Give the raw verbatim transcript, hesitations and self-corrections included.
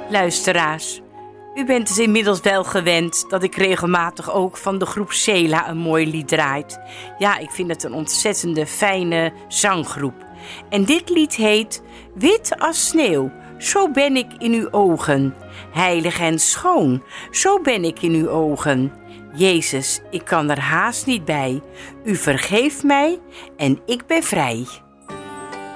Luisteraars, u bent dus inmiddels wel gewend dat ik regelmatig ook van de groep Sela een mooi lied draait. Ja, ik vind het een ontzettende fijne zanggroep. En dit lied heet Wit als sneeuw, zo ben ik in uw ogen. Heilig en schoon, zo ben ik in uw ogen. Jezus, ik kan er haast niet bij. U vergeeft mij en ik ben vrij.